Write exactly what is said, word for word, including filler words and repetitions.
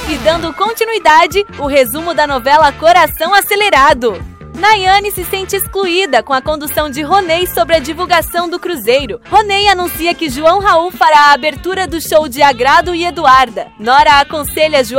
E dando continuidade, o resumo da novela Coração Acelerado. Nayane se sente excluída com a condução de Ronei sobre a divulgação do Cruzeiro. Ronei anuncia que João Raul fará a abertura do show de Agrado e Eduarda. Nora aconselha João